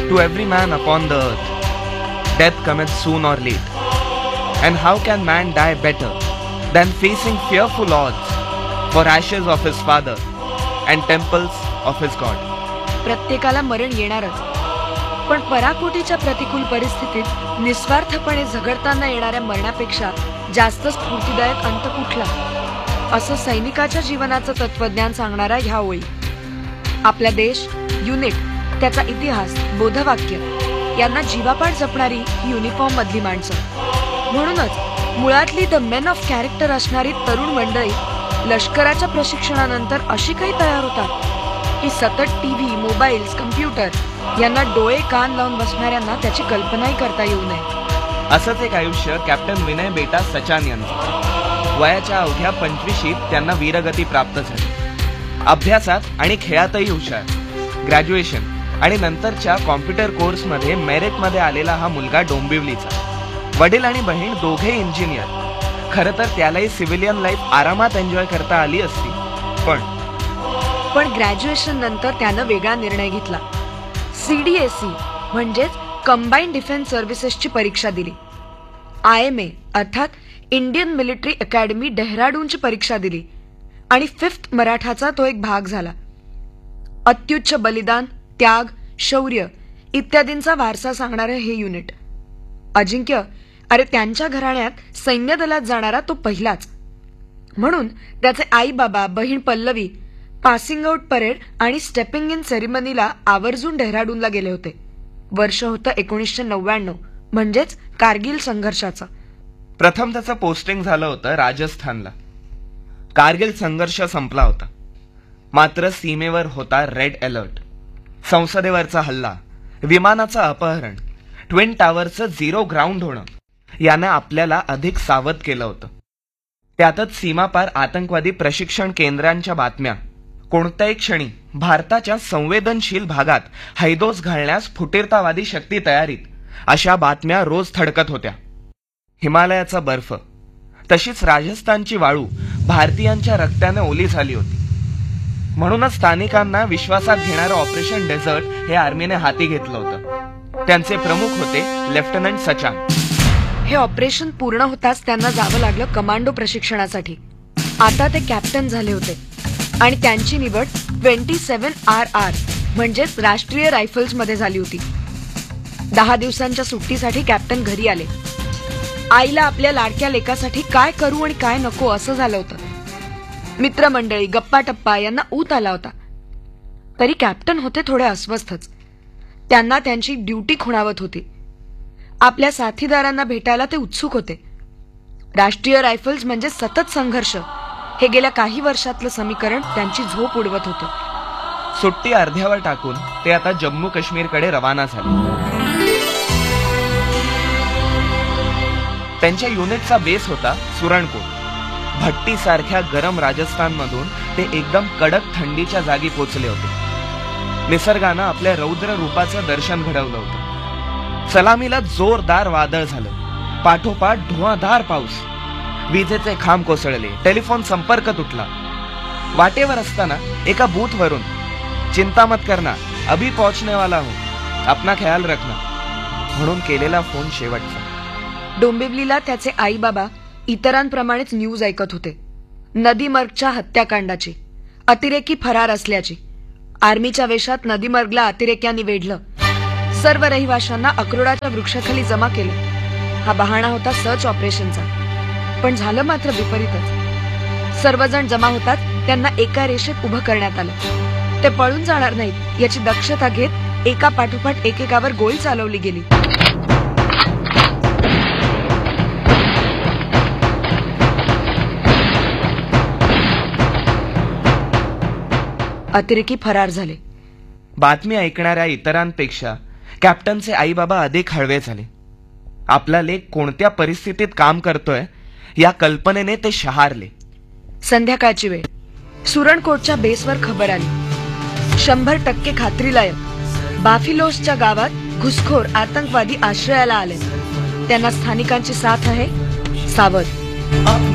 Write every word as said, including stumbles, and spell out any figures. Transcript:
to every man upon the earth. Death cometh soon or late. And how can man die better than facing fearful odds for ashes of his father and temples of his God? प्रत्येकाला मरण येणारच, पण पराकोटीच्या प्रतिकूल परिस्थितीत निस्वार्थपणे झगडताना येणाऱ्या मरणापेक्षा जास्त स्फूर्तिदायक अंत कुठला, असं सैनिकाच्या जीवनाचं तत्वज्ञान सांगणारा ह्या ओळी. आपला देश, युनिट, त्याचा इतिहास, बोधवाक्य यांना जीवापाड जपणारी ही युनिफॉर्म मधली माणसं. म्हणूनच मुळातली द मेन ऑफ कॅरेक्टर असणारी तरुण मंडळी लष्कराच्या प्रशिक्षणानंतर अशी काही तयार होतात की सतत टीव्ही, मोबाईल्स, कम्प्युटर यांना डोळे कान लावून बसणाऱ्यांना त्याची कल्पनाही करता येऊ नये. असंच एक आयुष्य कॅप्टन विनय बेटा सचान यांचं. वयाच्या अवघ्या पंचवीशीत त्यांना वीरगती प्राप्त झाली. अभ्यासात आणि खेळातही हुशार. ग्रॅज्युएशन आणि नंतरच्या कॉम्प्युटर कोर्समध्ये मेरिटमध्ये आलेला हा मुलगा डोंबिवलीचा. वडील आणि बहीण दोघे इंजिनियर. खरं तर त्यालाही सिव्हिलियन लाईफ आरामात एन्जॉय करता आली असती, पण पण ग्रॅज्युएशन नंतर त्यानं वेगळा निर्णय घेतला. सीडीएसी म्हणजेच कंबाईंड डिफेन्स सर्व्हिसेसची परीक्षा दिली. आय एम ए अर्थात इंडियन मिलिटरी अकॅडमी डेहराडूनची परीक्षा दिली आणि फिफ्थ मराठाचा तो एक भाग झाला. अत्युच्च बलिदान, त्याग, शौर्य इत्यादींचा वारसा सांगणारं हे युनिट. अजिंक्य, अरे त्यांच्या घराण्यात सैन्य दलात जाणारा तो पहिलाच. म्हणून त्याचे आई बाबा, बहीण पल्लवी पासिंग आउट परेड आणि स्टेपिंग इन सेरेमनीला आवर्जून डेहराडूनला गेले होते. वर्ष होतं एकोणीसशे नव्याण्णव, म्हणजेच कारगिल संघर्षाचं. प्रथम त्याचं पोस्टिंग झालं होतं राजस्थानला. कारगिल संघर्ष संपला होता, मात्र सीमेवर होता रेड अलर्ट. संसदेवरचा हल्ला, विमानाचं अपहरण, ट्विन टावरचं झिरो ग्राउंड होणं यानं आपल्याला अधिक सावध केलं होतं. त्यातच सीमापार आतंकवादी प्रशिक्षण केंद्रांच्या बातम्या. कोणत्याही क्षणी भारताच्या संवेदनशील भागात हैदोस घालण्यास फुटीरतावादी शक्ती तयारीत, अशा बातम्या रोज थडकत होत्या. हिमालयाचा बर्फ, तशीच राजस्थानची वाळू भारतीयांच्या रक्ताने ओली झाली होती. म्हणूनच स्थानिकांना विश्वासात घेणारं ऑपरेशन डेझर्ट हे आर्मीने हाती घेतलं होतं. त्यांचे प्रमुख होते लेफ्टनंट सचान. हे ऑपरेशन पूर्ण होताच त्यांना जावं लागलं कमांडो प्रशिक्षणासाठी. आता ते कॅप्टन झाले होते आणि त्यांची निवड ट्वेंटी सेव्हन आर आर म्हणजेच राष्ट्रीय रायफल्स मध्ये झाली होती. दहा दिवसांच्या सुट्टीसाठी कॅप्टन घरी आले. आईला आपल्या लाडक्या लेकासाठी काय करू आणि काय नको असं झालं होतं. मित्रमंडळी, गप्पा टप्पा यांना ऊत आला होता. तरी कॅप्टन होते थोडे अस्वस्थच. त्यांना त्यांची ड्युटी खुणावत होती. आपल्या साथीदारांना भेटायला ते उत्सुक होते. राष्ट्रीय रायफल्स म्हणजे सतत संघर्ष हे गेल्या काही वर्षातलं समीकरण त्यांची झोप उडवत होतं. सुट्टी अर्ध्यावर टाकून ते आता जम्मू काश्मीरकडे रवाना झाले. त्यांच्या युनिटचा बेस होता सुरणकोट. भट्टीसारख्या गरम राजस्थानमधून ते एकदम कडक थंडीच्या जागी पोचले होते. निसर्गानं आपल्या रौद्र रूपाचं दर्शन घडवलं होतं. सलामीला जोरदार वादळ झालं, पाठोपाठ धुवाधार पाऊस, विजेचे खांब कोसळले, टेलिफोन संपर्क तुटला. वाटेवर असताना एका बूथवरून चिंता मत करना, अभी पहुंचने वाला हूं, अपना ख्याल रखना म्हणून केलेला फोन शेवटचा. डोंबिवलीला त्याचे आई बाबा इतरांप्रमाणेच न्यूज ऐकत होते. नदीमर्गच्या हत्याकांडाची, अतिरेकी फरार असल्याची. आर्मीच्या वेशात नदीमर्गला अतिरेक्यांनी वेढलं. सर्व रहिवाशांना अक्रोडाच्या वृक्षाखाली जमा केलं. हा बहाणा होता सर्च ऑपरेशनचा. पण झालं मात्र विपरीतच. सर्वजण जमा होतात त्यांना एका रेषेत उभं करण्यात आलं. ते पळून जाणार नाहीत याची दक्षता घेत एका पाठोपाठ एकेकावर गोळी चालवली गेली. अतिरेकी फरार झाले. बातमी ऐकणाऱ्या इतरांपेक्षा कॅप्टनचे आई बाबा अधिक हळवे झाले. आपला लेक कोणत्या परिस्थितीत काम करतोय या कल्पनेने ते शहारले. संध्याकाळची वेळ. सुरणकोटच्या बेसवर खबर आली. शंभर टक्के खात्रीलायक बाफिलोसच्या गावात घुसखोर आतंकवादी आश्रयाला आले. त्यांना स्थानिकांची साथ आहे. सावध.